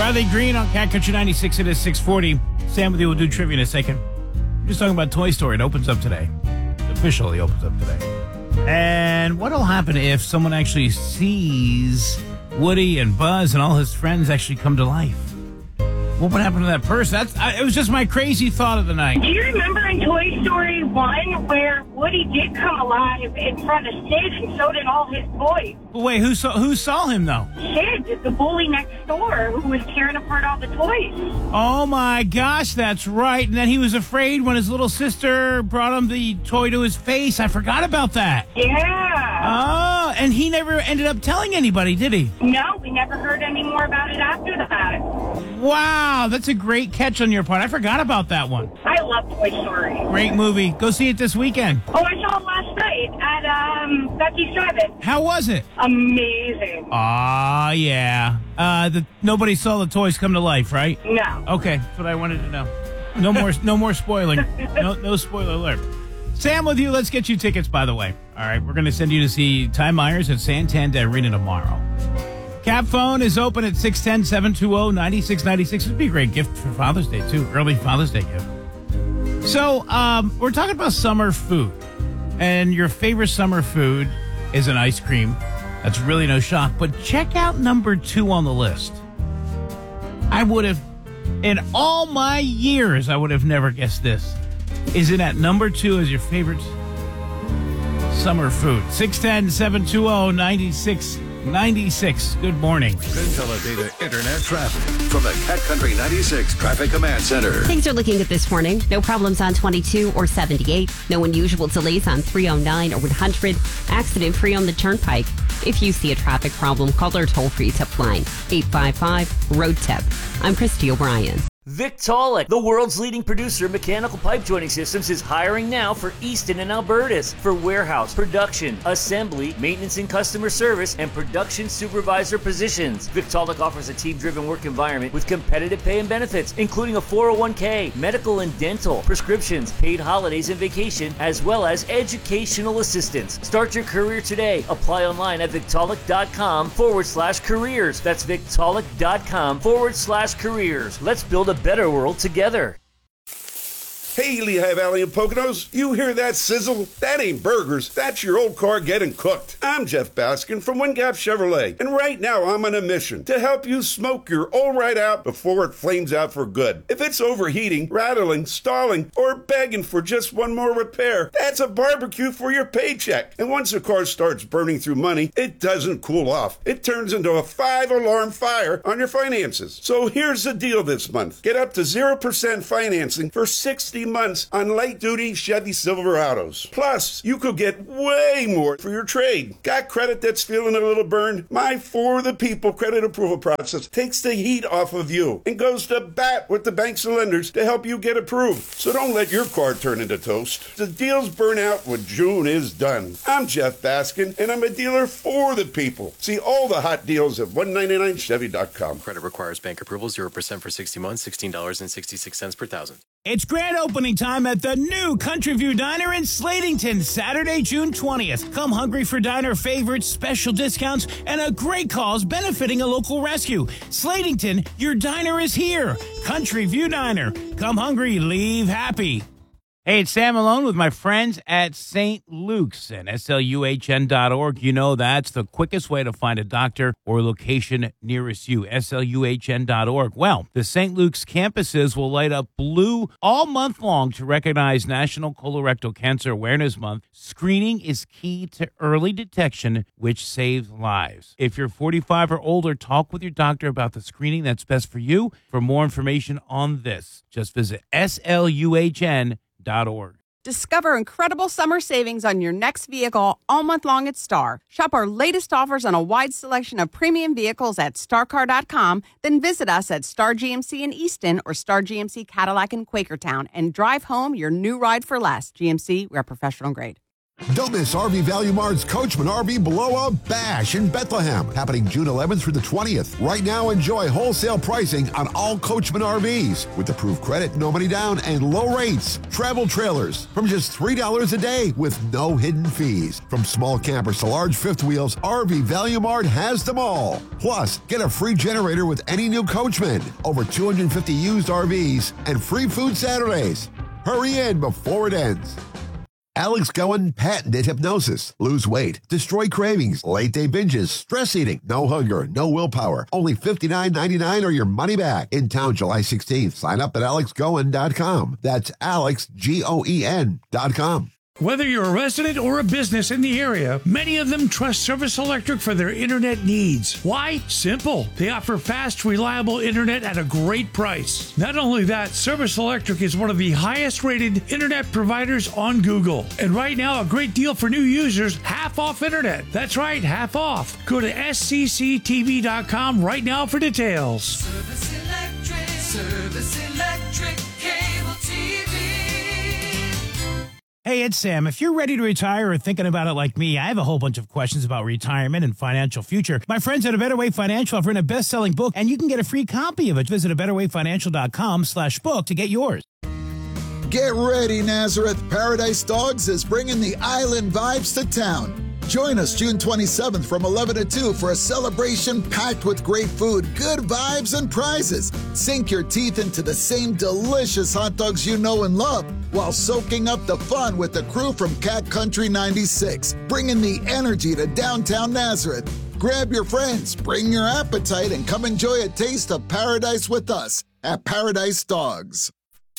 Riley Green on Cat Country 96. It is 6:40. Sam with you will do trivia in a second. We're just talking about Toy Story. It opens up today. It officially opens up today. And what will happen if someone actually sees Woody and Buzz and all his friends actually come to life? What would happen to that person? It was just my crazy thought of the night. Do you remember in Toy Story 1 where Woody did come alive in front of Sid and so did all his boys? But wait, who saw him, though? Sid, the bully next door who was tearing apart all the toys. Oh, my gosh, that's right. And then he was afraid when his little sister brought him the toy to his face. I forgot about that. Yeah. Oh, and he never ended up telling anybody, did he? No, we never heard any more about it after that. Wow, that's a great catch on your part. I forgot about that one. I love Toy Story. Great movie. Go see it this weekend. Oh, I saw it last night at Becky's Drive-In. How was it? Amazing. Ah, yeah. Nobody saw the toys come to life, right? No. Okay, that's what I wanted to know. No more spoiling. No spoiler alert. Sam with you. Let's get you tickets, by the way. All right, we're going to send you to see Ty Myers at Santander Arena tomorrow. Cap phone is open at 610-720-9696. It would be a great gift for Father's Day, too. Early Father's Day gift. So, we're talking about summer food. And your favorite summer food is an ice cream. That's really no shock. But check out number 2 on the list. I would have, in all my years, I would have never guessed this. Is it at number 2 as your favorite summer food? 610-720-9696. Good morning. Data Internet traffic from the Cat Country 96 Traffic Command Center. Things are looking good this morning. No problems on 22 or 78. No unusual delays on 309 or 100. Accident free on the Turnpike. If you see a traffic problem, call our toll-free tip line, 855-ROAD-TIP. I'm Christy O'Brien. Victaulic, the world's leading producer of mechanical pipe joining systems, is hiring now for Easton and Albertus for warehouse, production, assembly, maintenance and customer service, and production supervisor positions. Victaulic offers a team-driven work environment with competitive pay and benefits, including a 401k, medical and dental, prescriptions, paid holidays and vacation, as well as educational assistance. Start your career today. Apply online at Victaulic.com/careers. That's Victaulic.com/careers. Let's build a better world together. Hey, Lehigh Valley and Poconos, you hear that sizzle? That ain't burgers, that's your old car getting cooked. I'm Jeff Baskin from Wingap Chevrolet, and right now I'm on a mission to help you smoke your old right out before it flames out for good. If it's overheating, rattling, stalling, or begging for just one more repair, that's a barbecue for your paycheck. And once a car starts burning through money, it doesn't cool off. It turns into a 5-alarm fire on your finances. So here's the deal this month. Get up to 0% financing for 60 months on light-duty Chevy Silverados. Plus, you could get way more for your trade. Got credit that's feeling a little burned? My For the People credit approval process takes the heat off of you and goes to bat with the banks and lenders to help you get approved. So don't let your car turn into toast. The deals burn out when June is done. I'm Jeff Baskin, and I'm a dealer for the people. See all the hot deals at 199chevy.com. Credit requires bank approval, 0% for 60 months, $16.66 per thousand. It's grand opening time at the new Country View Diner in Slatington, Saturday, June 20th. Come hungry for diner favorites, special discounts, and a great cause benefiting a local rescue. Slatington, your diner is here. Country View Diner. Come hungry, leave happy. Hey, it's Sam Malone with my friends at St. Luke's and SLUHN.org. You know that's the quickest way to find a doctor or location nearest you, SLUHN.org. Well, the St. Luke's campuses will light up blue all month long to recognize National Colorectal Cancer Awareness Month. Screening is key to early detection, which saves lives. If you're 45 or older, talk with your doctor about the screening that's best for you. For more information on this, just visit SLUHN.org. Discover incredible summer savings on your next vehicle all month long at Star. Shop our latest offers on a wide selection of premium vehicles at starcar.com. Then visit us at Star GMC in Easton or Star GMC Cadillac in Quakertown and drive home your new ride for less. GMC, we're professional grade. Don't miss RV Value Mart's Coachman RV Blow-Up Bash in Bethlehem, happening June 11th through the 20th. Right now, enjoy wholesale pricing on all Coachman RVs with approved credit, no money down, and low rates. Travel trailers from just $3 a day with no hidden fees. From small campers to large fifth wheels, RV Value Mart has them all. Plus, get a free generator with any new Coachman. Over 250 used RVs and free food Saturdays. Hurry in before it ends. Alex Goen patented hypnosis. Lose weight, destroy cravings, late day binges, stress eating, no hunger, no willpower. Only $59.99 or your money back. In town July 16th. Sign up at alexgoen.com. That's alexgoen.com. Whether you're a resident or a business in the area, many of them trust Service Electric for their internet needs. Why? Simple. They offer fast, reliable internet at a great price. Not only that, Service Electric is one of the highest rated internet providers on Google. And right now, a great deal for new users, half off internet. That's right, half off. Go to scctv.com right now for details. Service Electric, cable TV. Hey, it's Sam. If you're ready to retire or thinking about it like me, I have a whole bunch of questions about retirement and financial future. My friends at A Better Way Financial have written a best-selling book, and you can get a free copy of it. Visit abetterwayfinancial.com/book to get yours. Get ready, Nazareth. Paradise Dogs is bringing the island vibes to town. Join us June 27th from 11 to 2 for a celebration packed with great food, good vibes, and prizes. Sink your teeth into the same delicious hot dogs you know and love while soaking up the fun with the crew from Cat Country 96, bringing the energy to downtown Nazareth. Grab your friends, bring your appetite, and come enjoy a taste of paradise with us at Paradise Dogs.